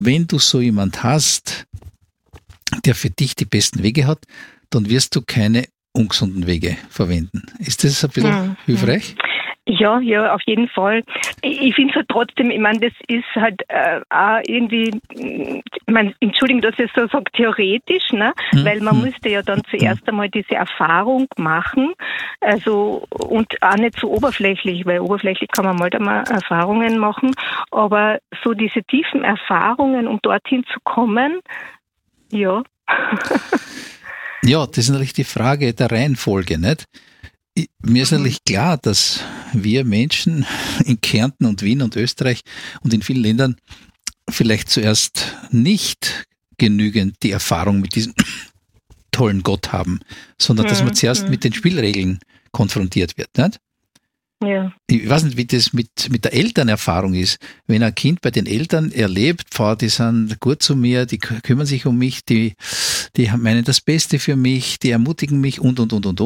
wenn du so jemand hast, der für dich die besten Wege hat, dann wirst du keine ungesunden Wege verwenden. Ist das ein bisschen hilfreich? Ja, auf jeden Fall. Ich finde es halt trotzdem, ich meine, das ist halt auch irgendwie, ich meine, Entschuldigung, dass ich so sage, theoretisch, ne? Weil man müsste ja dann zuerst einmal diese Erfahrung machen, also und auch nicht so oberflächlich, weil oberflächlich kann man mal da mal Erfahrungen machen, aber so diese tiefen Erfahrungen, um dorthin zu kommen, ja. Ja, das ist natürlich die Frage der Reihenfolge, nicht? Mir ist natürlich klar, dass wir Menschen in Kärnten und Wien und Österreich und in vielen Ländern vielleicht zuerst nicht genügend die Erfahrung mit diesem tollen Gott haben, sondern dass man zuerst mit den Spielregeln konfrontiert wird, nicht? Ja. Ich weiß nicht, wie das mit der Elternerfahrung ist. Wenn ein Kind bei den Eltern erlebt, die sind gut zu mir, die kümmern sich um mich, die meinen das Beste für mich, die ermutigen mich und.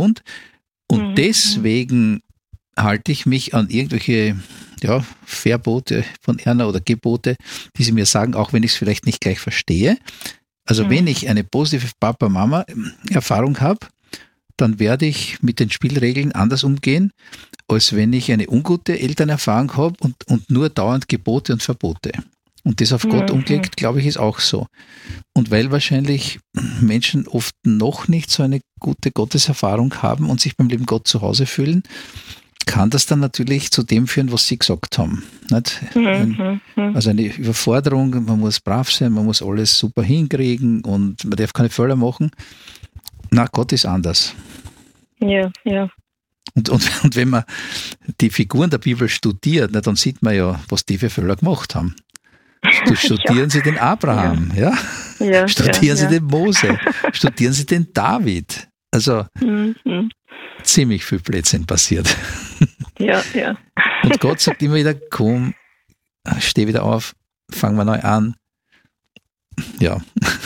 Und deswegen halte ich mich an irgendwelche Verbote von Erna oder Gebote, die sie mir sagen, auch wenn ich es vielleicht nicht gleich verstehe. Also wenn ich eine positive Papa-Mama-Erfahrung habe, dann werde ich mit den Spielregeln anders umgehen, als wenn ich eine ungute Elternerfahrung habe und nur dauernd Gebote und Verbote. Und das auf Gott umgelegt, glaube ich, ist auch so. Und weil wahrscheinlich Menschen oft noch nicht so eine gute Gotteserfahrung haben und sich beim lieben Gott zu Hause fühlen, kann das dann natürlich zu dem führen, was Sie gesagt haben. Nicht? Also eine Überforderung, man muss brav sein, man muss alles super hinkriegen und man darf keine Fehler machen. Na, Gott ist anders. Ja. Und wenn man die Figuren der Bibel studiert, dann sieht man ja, was die für Fehler gemacht haben. Studieren Sie den Abraham, studieren Sie den Mose, studieren Sie den David. Also ziemlich viel Blödsinn passiert. Ja. Und Gott sagt immer wieder, komm, steh wieder auf, fangen wir neu an. Ja.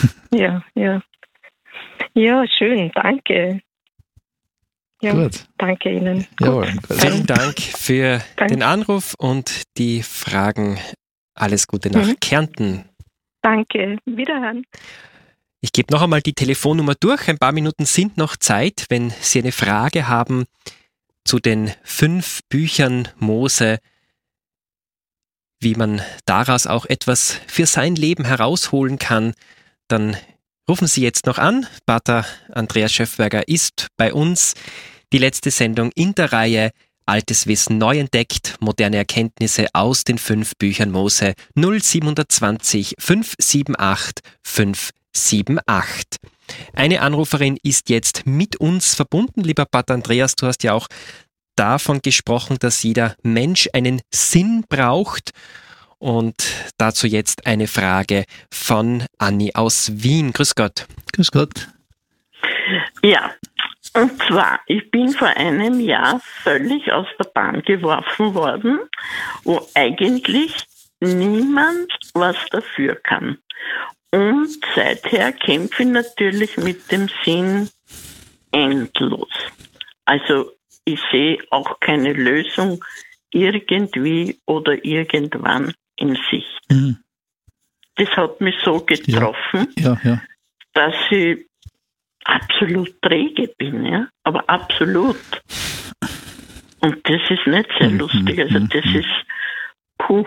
Ja, schön, danke. Ja, gut. Danke Ihnen. Jawohl, vielen Dank für den Anruf und die Fragen. Alles Gute nach Kärnten. Danke, wiederhören. Ich gebe noch einmal die Telefonnummer durch. Ein paar Minuten sind noch Zeit, wenn Sie eine Frage haben zu den 5 Büchern Mose, wie man daraus auch etwas für sein Leben herausholen kann, dann rufen Sie jetzt noch an. Pater Andreas Schöffberger ist bei uns. Die letzte Sendung in der Reihe Altes Wissen neu entdeckt, moderne Erkenntnisse aus den 5 Büchern Mose 0720 578 578. Eine Anruferin ist jetzt mit uns verbunden. Lieber Pater Andreas, du hast ja auch davon gesprochen, dass jeder Mensch einen Sinn braucht. Und dazu jetzt eine Frage von Anni aus Wien. Grüß Gott. Grüß Gott. Ja, und zwar, ich bin vor einem Jahr völlig aus der Bahn geworfen worden, wo eigentlich niemand was dafür kann. Und seither kämpfe ich natürlich mit dem Sinn endlos. Also ich sehe auch keine Lösung irgendwie oder irgendwann in Sicht. Das hat mich so getroffen, dass ich absolut träge bin, ja, aber absolut. Und das ist nicht sehr lustig, also das ist puh.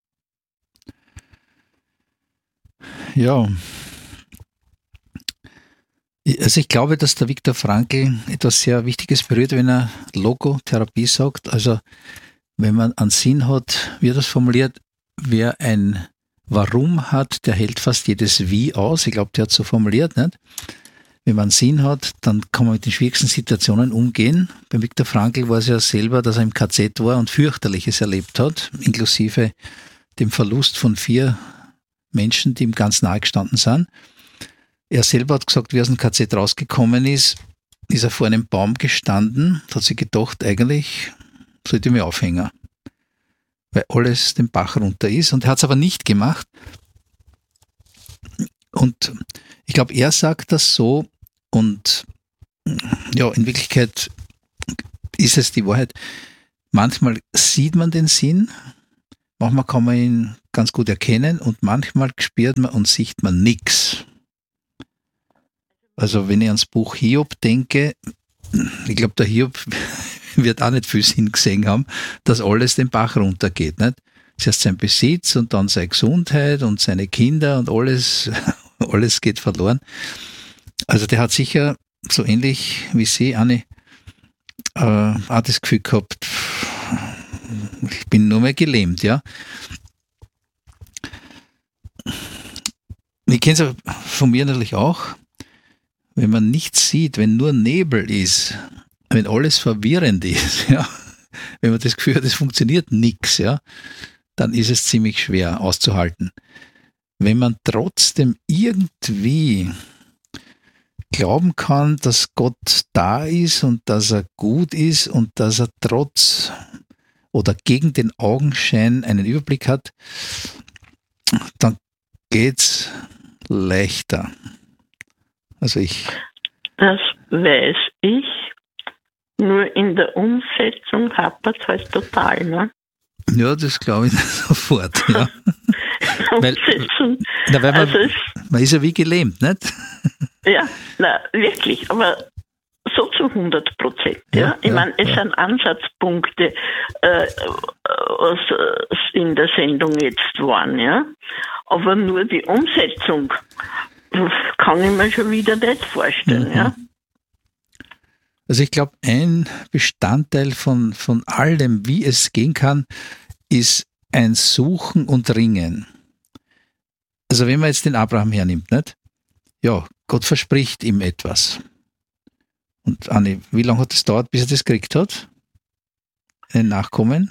Ja. Also ich glaube, dass der Viktor Frankl etwas sehr Wichtiges berührt, wenn er Logotherapie sagt. Also wenn man einen Sinn hat, wie er das formuliert, wer ein Warum hat, der hält fast jedes Wie aus. Ich glaube, der hat so formuliert, nicht? Wenn man einen Sinn hat, dann kann man mit den schwierigsten Situationen umgehen. Beim Viktor Frankl war es ja selber, dass er im KZ war und Fürchterliches erlebt hat, inklusive dem Verlust von 4 Menschen, die ihm ganz nahe gestanden sind. Er selber hat gesagt, wie er aus dem KZ rausgekommen ist er vor einem Baum gestanden, hat sich gedacht, eigentlich sollte ich mich aufhängen, weil alles den Bach runter ist. Und er hat es aber nicht gemacht. Und ich glaube, er sagt das so und ja, in Wirklichkeit ist es die Wahrheit. Manchmal sieht man den Sinn, Manchmal kann man ihn ganz gut erkennen und manchmal spürt man und sieht man nichts. Also wenn ich ans Buch Hiob denke, ich glaube, der Hiob wird auch nicht viel Sinn gesehen haben, dass alles den Bach runtergeht. Nicht? Zuerst sein Besitz und dann seine Gesundheit und seine Kinder und alles geht verloren. Also der hat sicher so ähnlich wie Sie, Anni, auch das Gefühl gehabt, ich bin nur mehr gelähmt, ja. Ich kenne es von mir natürlich auch, wenn man nichts sieht, wenn nur Nebel ist, wenn alles verwirrend ist, ja, wenn man das Gefühl hat, es funktioniert nichts, ja, dann ist es ziemlich schwer auszuhalten. Wenn man trotzdem irgendwie glauben kann, dass Gott da ist und dass er gut ist und dass er trotz oder gegen den Augenschein einen Überblick hat, dann geht's leichter. Also Das weiß ich, nur in der Umsetzung hapert es halt total, ne? Ja, das glaube ich sofort, ja. Umsetzen. Weil man ist ja wie gelähmt, nicht? Ja, na, wirklich, aber so zu 100%. Ja? Ich meine, es sind Ansatzpunkte, was in der Sendung jetzt waren, ja. Aber nur die Umsetzung, das kann ich mir schon wieder nicht vorstellen, ja. Also ich glaube, ein Bestandteil von allem, wie es gehen kann, ist ein Suchen und Ringen. Also wenn man jetzt den Abraham hernimmt, nicht? Ja, Gott verspricht ihm etwas. Und Anni, wie lange hat es gedauert, bis er das gekriegt hat? Einen Nachkommen?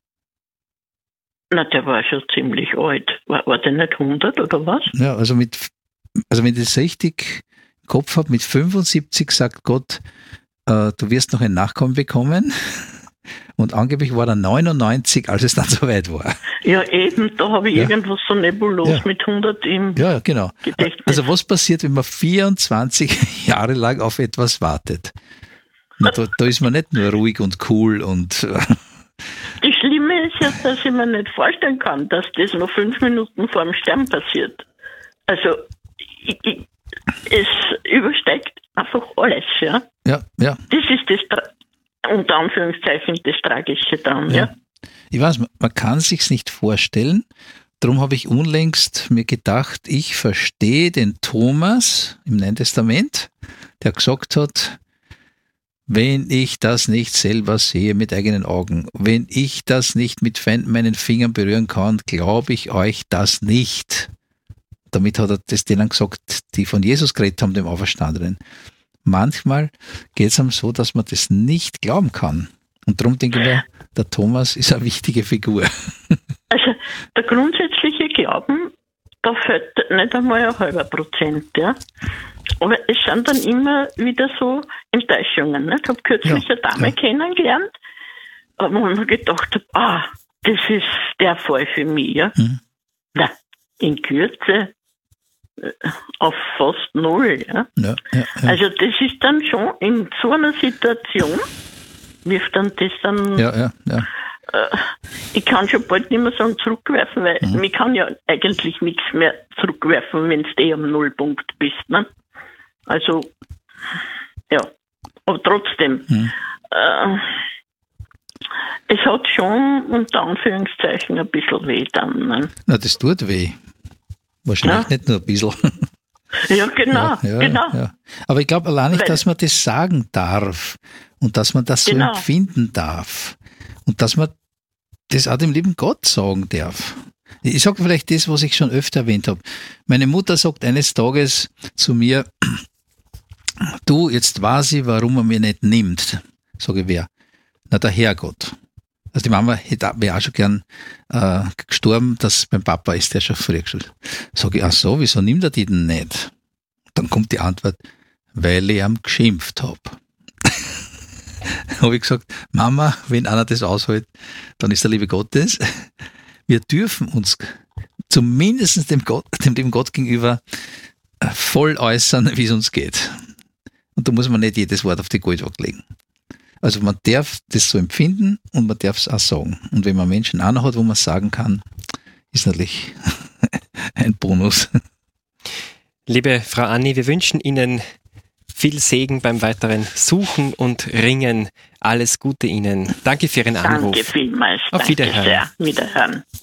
Der war schon ziemlich alt. War der nicht 100 oder was? Ja, also wenn ich das richtig im Kopf habe, mit 75 sagt Gott, du wirst noch einen Nachkommen bekommen. Und angeblich war er 99, als es dann soweit war. Ja, eben, da habe ich irgendwas so nebulos mit 100 im genau. Gedächtnis. Also was passiert, wenn man 24 Jahre lang auf etwas wartet? Na, da ist man nicht nur ruhig und cool und... Das Schlimme ist ja, dass ich mir nicht vorstellen kann, dass das noch 5 Minuten vor dem Sterben passiert. Also, es übersteigt einfach alles, ja. Ja. Das ist das, unter Anführungszeichen, das Tragische dann, ja. Ich weiß, man kann sich's nicht vorstellen. Darum habe ich unlängst mir gedacht, ich verstehe den Thomas im Neuen Testament, der gesagt hat, wenn ich das nicht selber sehe mit eigenen Augen, wenn ich das nicht mit meinen Fingern berühren kann, glaube ich euch das nicht. Damit hat er das denen gesagt, die von Jesus geredet haben, dem Auferstandenen. Manchmal geht es einem so, dass man das nicht glauben kann. Und darum denke ich mir, der Thomas ist eine wichtige Figur. Also der grundsätzliche Glauben, da fällt nicht einmal 0,5%, ja. Aber es sind dann immer wieder so Enttäuschungen. Ne? Ich habe kürzlich eine Dame kennengelernt, wo ich mir gedacht habe, das ist der Fall für mich. Ja? Na, in Kürze auf fast 0. Ja? Also das ist dann schon in so einer Situation, wirft dann das dann... Ich kann schon bald nicht mehr sagen zurückwerfen, weil mich kann ja eigentlich nichts mehr zurückwerfen, wenn du am Nullpunkt bist. Ne? Also, ja. Aber trotzdem, es hat schon unter Anführungszeichen ein bisschen weh dann. Ne? Na, das tut weh. Wahrscheinlich nicht nur ein bisschen. Ja, genau. Ja. Aber ich glaube allein nicht, dass man das sagen darf und dass man das so empfinden darf und dass man das auch dem lieben Gott sagen darf. Ich sage vielleicht das, was ich schon öfter erwähnt habe. Meine Mutter sagt eines Tages zu mir, du, jetzt weiß ich, warum er mich nicht nimmt. Sage ich, wer? Na, der Herrgott. Also die Mama wäre auch schon gern gestorben, dass beim Papa ist der schon früher gestorben. Sage ich, ach so, wieso nimmt er die denn nicht? Dann kommt die Antwort, weil ich ihm geschimpft habe. Habe ich gesagt, Mama, wenn einer das aushält, dann ist der liebe Gott das. Wir dürfen uns zumindest dem lieben Gott gegenüber voll äußern, wie es uns geht. Und da muss man nicht jedes Wort auf die Goldwaage legen. Also man darf das so empfinden und man darf es auch sagen. Und wenn man Menschen auch noch hat, wo man sagen kann, ist natürlich ein Bonus. Liebe Frau Anni, wir wünschen Ihnen viel Segen beim weiteren Suchen und Ringen. Alles Gute Ihnen. Danke für Ihren Anruf. Danke vielmals. Auf Wiederhören. Danke sehr. Wiederhören.